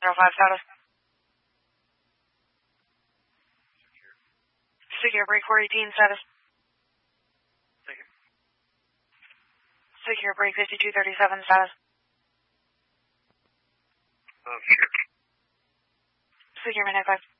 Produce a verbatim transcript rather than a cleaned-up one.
zero five status. Secure break four eighteen status. Secure. Secure break fifty-two thirty-seven status. Oh, sure. Secure midnight five.